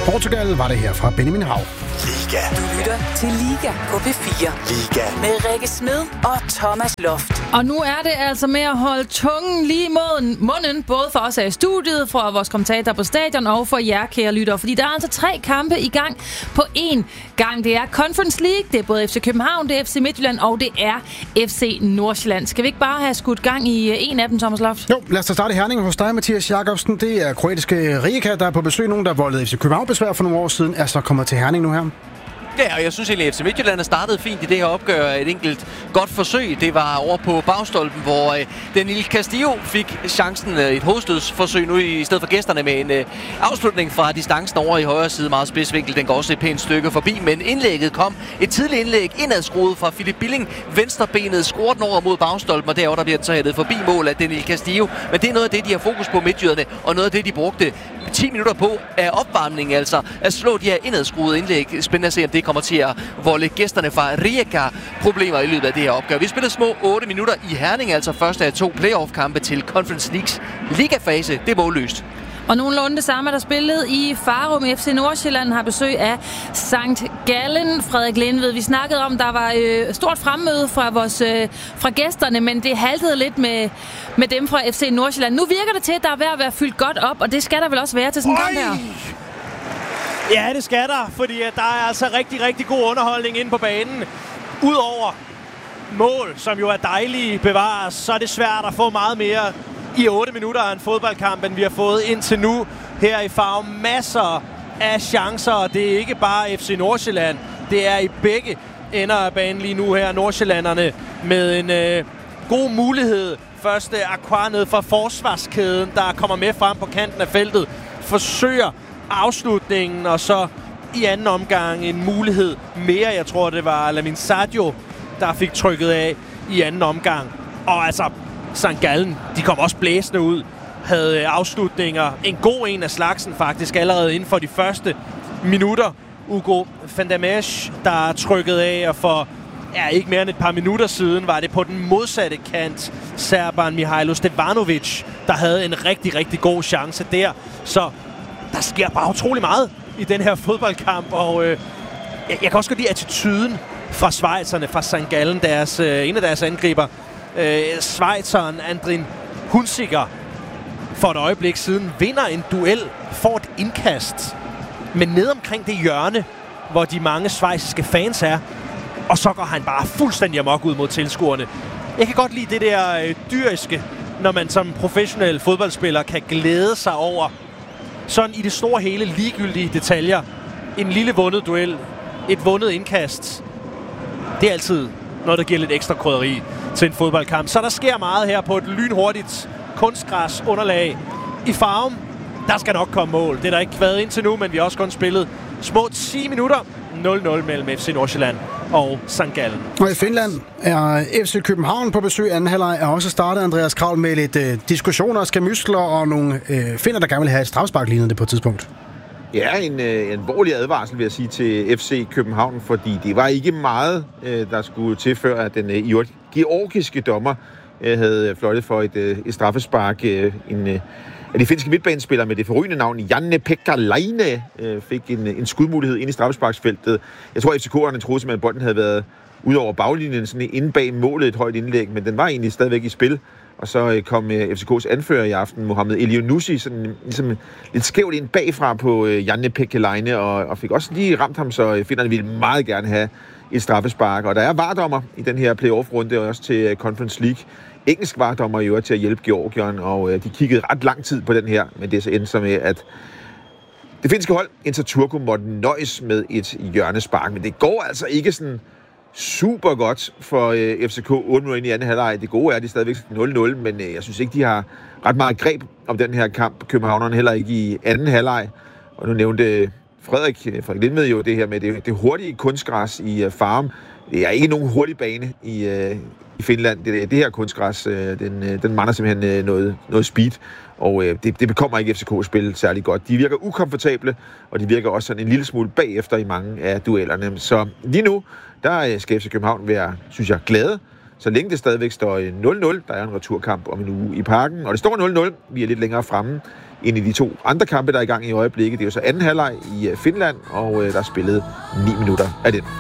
Portugal var det her fra Benjamin Hav. Liga. Du lytter til Liga på P4. Liga. Med Rikke Smed og Thomas Loft. Og nu er det altså med at holde tungen lige mod munden, både for os her i studiet, for vores kommentatorer på stadion og for jer, kære lyttere. Fordi der er altså 3 kampe i gang på én gang. Det er Conference League, det er både FC København, det er FC Midtjylland og det er FC Nordsjælland. Skal vi ikke bare have skudt gang i en af dem, Thomas Loft? Jo, lad os da starte i Herning hos dig, Mathias Jakobsen. Det er kroatiske Rijeka, der er på besøg. Nogen, der voldede FC København besvær for nogle år siden, er så kommet til Herning nu her. Ja, og jeg synes egentlig, at FC Midtjylland er startet fint i det her opgør. Et enkelt godt forsøg. Det var over på bagstolpen, hvor Daniel Castillo fik chancen. Et hovedstødsforsøg nu i stedet for gæsterne med en afslutning fra distancen over i højre side. Meget spidsvinkel. Den går også et pænt stykke forbi. Men indlægget kom. Et tidligt indlæg indadskruet fra Philip Billing. Venstrebenet skruer den over mod bagstolpen, og derovre der bliver den så hættet forbi mål af Daniel Castillo. Men det er noget af det, de har fokus på midtjyderne, og noget af det, de brugte 10 minutter på af opvarmningen, altså at slå de her indadskruede indlæg. Spændende at se, om det kommer til at volde gæsterne fra Rijeka problemer i løbet af det her opgør. Vi spiller små 8 minutter i Herning, altså første af 2 playoff-kampe til Conference Leagues ligafase. Det er målløst. Og nogenlunde det samme er der spillet i Farum. FC Nordsjælland har besøg af St. Gallen. Frederik Lindved, vi snakkede om, der var stort fremmøde fra gæsterne, men det haltede lidt med dem fra FC Nordsjælland. Nu virker det til, at der er ved at være fyldt godt op, og det skal der vel også være til sådan en kamp her? Ja, det skal der, fordi der er altså rigtig, rigtig god underholdning inde på banen. Udover mål, som jo er dejlige bevares, så er det svært at få meget mere i 8 minutter af en fodboldkamp, end vi har fået indtil nu her i Farum. Masser af chancer, og det er ikke bare FC Nordsjælland. Det er i begge ender af banen lige nu her, nordsjællanderne, med en god mulighed. Første Aqua ned fra forsvarskæden, der kommer med frem på kanten af feltet, forsøger afslutningen, og så i anden omgang en mulighed mere. Jeg tror, det var Lamin Sadio, der fik trykket af i anden omgang. Og altså, St. Gallen, de kom også blæsende ud, havde afslutninger. En god en af slagsen faktisk, allerede inden for de første minutter. Ugo van der Mesch, der trykkede af, og for ikke mere end et par minutter siden var det på den modsatte kant serberen Mihailo Stevanovic, der havde en rigtig, rigtig god chance der. Så der sker bare utrolig meget i den her fodboldkamp, og jeg kan også godt lide attituden fra schweizerne, fra St. Gallen, en af deres angriber. Schweizeren Andrin Hunziker for et øjeblik siden vinder en duel, får et indkast, men ned omkring det hjørne, hvor de mange schweiziske fans er, og så går han bare fuldstændig amok ud mod tilskuerne. Jeg kan godt lide det der dyriske, når man som professionel fodboldspiller kan glæde sig over sådan i det store hele ligegyldige detaljer. En lille vundet duel, et vundet indkast. Det er altid noget, der giver lidt ekstra krydderi til en fodboldkamp. Så der sker meget her på et lynhurtigt kunstgræs underlag i Farum. Der skal nok komme mål. Det er der ikke været indtil nu, men vi har også kun spillet små 10 minutter. 0-0 mellem FC Nordsjælland og St. Gallen. Og i Finland er FC København på besøg. Anden halvleg er også startet, Andreas Kravl, med lidt diskussioner, skamysler og nogle finner, der gerne vil have et strafspark lignende på et tidspunkt. Ja, en alvorlig advarsel, vil jeg sige, til FC København, fordi det var ikke meget, der skulle til, før at den georgiske dommer havde fløjtet for et straffespark. Af de finske midtbanespillere med det forrygende navn Janne-Pekka Laine fik en skudmulighed ind i straffesparksfeltet. Jeg tror, FCK'erne troede simpelthen, at bolden havde været ud over baglinjen, sådan inde bag målet, et højt indlæg, men den var egentlig stadigvæk i spil. Og så kom FCK's anfører i aften, Mohamed Elionussi, sådan ligesom lidt skævt ind bagfra på Janne-Pekka Laine, og fik også lige ramt ham, så finderne ville meget gerne have et straffespark. Og der er VAR-dommer i den her playoff-runde, og også til Conference League. Engelsk VAR-dommer i øvrigt til at hjælpe Georgien, og de kiggede ret lang tid på den her, men det så endte så med, at det finske hold, Inter Turku, måtte nøjes med et hjørnespark. Men det går altså ikke sådan super godt for FCK 8 minutter ind i anden halvleg. Det gode er, at de stadigvæk 0-0, men jeg synes ikke, de har ret meget greb om den her kamp. Københavnerne heller ikke i anden halvleg. Og nu nævnte Frederik Lindved jo det her med det hurtige kunstgræs i Farum. Det er ikke nogen hurtig bane i Finland. Det her kunstgræs, den mangler simpelthen noget speed, og det bekommer ikke FCK spil særlig godt. De virker ukomfortable, og de virker også sådan en lille smule bagefter i mange af duellerne. Så lige nu, der skal FC København være, synes jeg, glade, så længe det stadigvæk står 0-0. Der er en returkamp om en uge i Parken, og det står 0-0. Vi er lidt længere fremme end i de 2 andre kampe, der er i gang i øjeblikket. Det er jo så anden halvleg i Finland, og der er spillet 9 minutter af den.